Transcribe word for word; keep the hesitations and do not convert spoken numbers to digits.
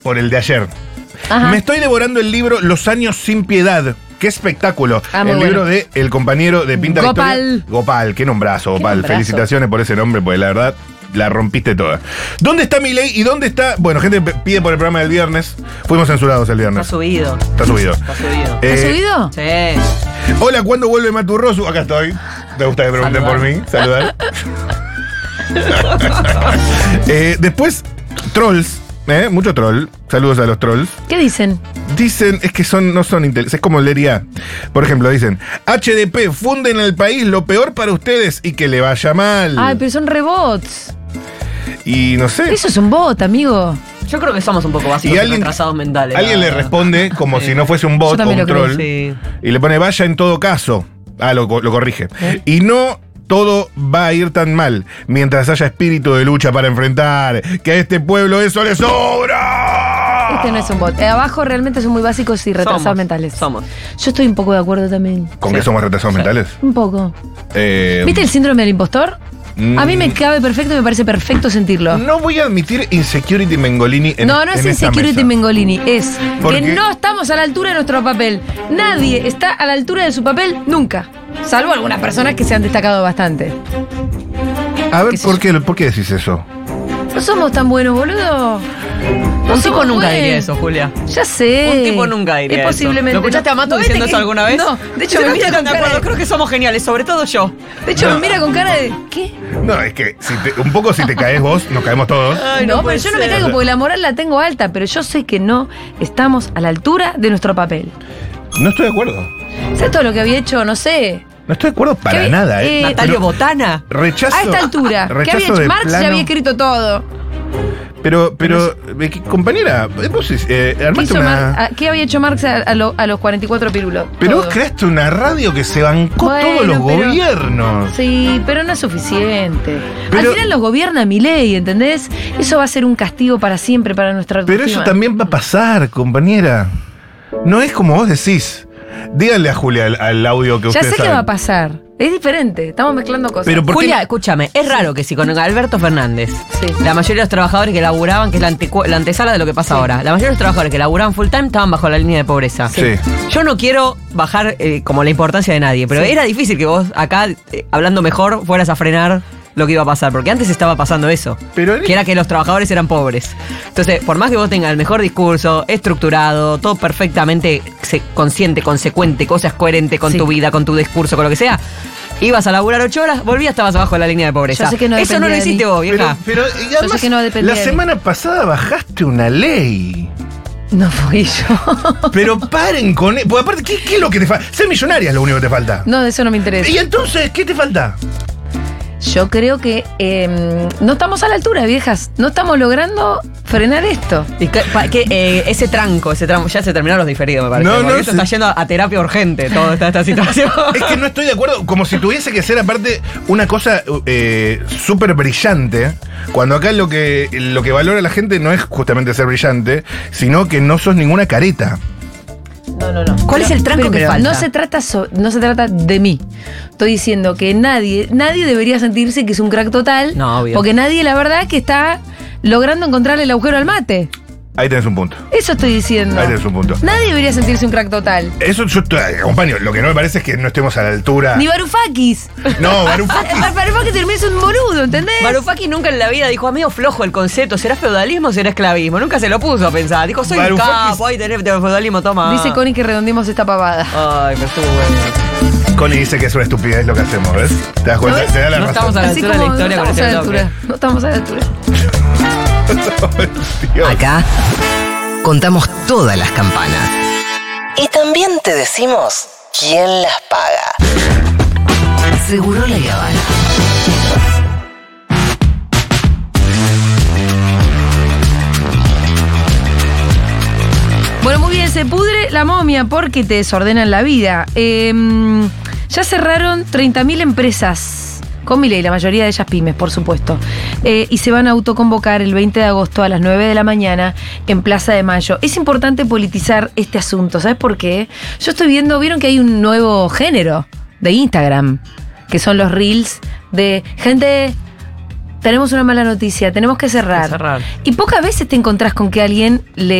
por el de ayer. Ajá. Me estoy devorando el libro Los años sin piedad. ¡Qué espectáculo! Ah, muy el bueno. libro de el compañero de Pinta la Gopal. Historia. Gopal, qué nombrazo, Qué Gopal. nombrazo. Felicitaciones por ese nombre, porque la verdad la rompiste toda. ¿Dónde está Milei y dónde está? Bueno, gente p- pide por el programa del viernes. Fuimos censurados el Está viernes. subido. Está subido. Está subido. Eh, ¿Has subido? Sí. Hola, ¿cuándo vuelve Maturrosu? Acá estoy. ¿Te gusta que pregunten por mí? Saludar. Eh, después, trolls. ¿eh? Mucho troll. Saludos a los trolls. ¿Qué dicen? Dicen, es que son, no son inteligentes, es como leería. Por ejemplo, dicen, H D P, funden el país, lo peor para ustedes y que le vaya mal. Ay, pero son rebots. Y no sé. Eso es un bot, amigo. Yo creo que somos un poco básicos Y y alguien- retrasados mentales. Alguien la le verdad. responde como Sí. si no fuese un bot Yo o también un lo creo, troll. Sí. Y le pone, vaya en todo caso. Ah, lo, lo corrige. ¿Eh? Y no todo va a ir tan mal mientras haya espíritu de lucha para enfrentar. Que a este pueblo eso le sobra. Este no es un bot. Eh, abajo realmente son muy básicos y retrasados Somos, mentales. Somos. Yo estoy un poco de acuerdo también. ¿Con Sí. qué somos retrasados Sí. mentales? Un poco. Eh, ¿Viste el síndrome del impostor? mm, A mí me cabe perfecto y me parece perfecto sentirlo. No voy a admitir Insecurity Mengolini en No, no es en esta Insecurity mesa. Mengolini, es ¿Por que qué? no estamos a la altura de nuestro papel. Nadie está a la altura de su papel nunca. Salvo algunas personas que se han destacado bastante. A ver, qué sé ¿por yo. qué, ¿por qué decís eso? No somos tan buenos, boludo. No Un tipo somos nunca buenos. diría eso, Julia. Ya sé. Un tipo nunca diría Es eso. posiblemente. ¿Lo escuchaste a Matu ¿No viste diciendo que- eso alguna vez? No, de hecho Yo me no mira estoy con de cara acuerdo, de... creo que somos geniales, sobre todo yo. De hecho No. me mira con cara de... ¿Qué? No, es que si te- un poco si te caes vos, nos caemos todos. Ay, no, puede pero yo no me ser. caigo porque la moral la tengo alta, pero yo sé que no estamos a la altura de nuestro papel. No estoy de acuerdo. ¿Sabes todo lo que había hecho? No sé. No estoy de acuerdo para ¿Qué? nada, ¿eh? Eh, Natalio Pero Botana. rechazo. A esta altura. ¿Qué rechazo había hecho de Marx? plano. Ya había escrito todo. Pero, pero, eh, que- compañera, vos eh, ¿Qué, armaste hizo una. Marx? Ah, ¿Qué había hecho Marx a, a lo- a los cuarenta y cuatro pirulos? Pero Todo. vos creaste una radio que se bancó Bueno, todos los pero- gobiernos. Sí, pero no es suficiente. Pero- Al final los gobierna Milei, ¿entendés? Eso va a ser un castigo para siempre para nuestra Pero eso autoestima. también va a pasar, compañera. No es como vos decís. Díganle a Julia al, al audio que Ya ustedes sé qué saben. va a pasar. Es diferente. Estamos mezclando cosas. Pero ¿por qué Julia, no? escúchame, es raro que si con Alberto Fernández, Sí. la mayoría de los trabajadores que laburaban, que es la, antecu- la antesala de lo que pasa ahora, la mayoría de los trabajadores que laburaban full time estaban bajo la línea de pobreza. Sí. Yo no quiero bajar eh, como la importancia de nadie, pero era difícil que vos acá, eh, hablando mejor, fueras a frenar lo que iba a pasar, porque antes estaba pasando eso, Pero en- que era que los trabajadores eran pobres. Entonces, por más que vos tengas el mejor discurso, estructurado, todo perfectamente se- consciente, consecuente, cosas coherentes con Sí. tu vida, con tu discurso, con lo que sea, ibas a laburar ocho horas, volvías, estabas abajo de la línea de pobreza. Yo sé que no eso no lo dependía de hiciste mí. vos, vieja. Pero, pero y además, sé que no dependía la de mí. semana pasada bajaste una ley. No fui yo. Pero paren con. e- Porque aparte, ¿qué, qué es lo que te falta? Ser millonaria es lo único que te falta. No, de eso no me interesa. ¿Y entonces qué te falta? Yo creo que eh, no estamos a la altura, viejas. No estamos logrando frenar esto. Y que, pa- que, eh, ese tranco, ese tramo, ya se terminaron los diferidos, me parece. No, porque no, esto se- está yendo a, a terapia urgente, toda esta, esta situación. Es que no estoy de acuerdo, como si tuviese que ser aparte una cosa eh, súper brillante, cuando acá lo que, lo que valora la gente no es justamente ser brillante, sino que no sos ninguna careta. No, no, no. ¿Cuál es el tranco que Primero, falta? No se trata so- no se trata de mí. Estoy diciendo que nadie, nadie debería sentirse que es un crack total. No, obvio. Porque nadie, la verdad, que está logrando encontrarle el agujero al mate. Ahí tenés un punto. Eso estoy diciendo. Ahí tenés un punto. Nadie debería sentirse un crack total. Eso yo te acompaño. Lo que no me parece es que no estemos a la altura. Ni Varoufakis. No, Varoufakis. Varoufakis terminó es un boludo, ¿entendés? Varoufakis nunca en la vida dijo, amigo flojo el concepto, ¿será feudalismo o será esclavismo? Nunca se lo puso a pensar. Dijo, soy un Varoufakis- capo, ahí tenés feudalismo, toma. Dice Connie que redondimos esta pavada. Ay, pero estuvo bueno. Connie dice que es una estupidez lo que hacemos, ¿ves? ¿Te das cuenta? ¿No ves? Te da la No razón. estamos a la Así altura de la como historia no con estamos a ese la bloque. altura. No estamos a la altura. Dios. Acá contamos todas las campanas. Y también te decimos quién las paga. Seguro la Habana. Bueno, muy bien, se pudre la momia porque te desordenan la vida. Eh, ya cerraron treinta mil empresas, con Milei, la mayoría de ellas pymes, por supuesto. Eh, y se van a autoconvocar el veinte de agosto a las nueve de la mañana en Plaza de Mayo. Es importante politizar este asunto, ¿sabes por qué? Yo estoy viendo, vieron que hay un nuevo género de Instagram, que son los reels de gente... tenemos una mala noticia, tenemos que cerrar. Que cerrar. Y pocas veces te encontrás con que alguien le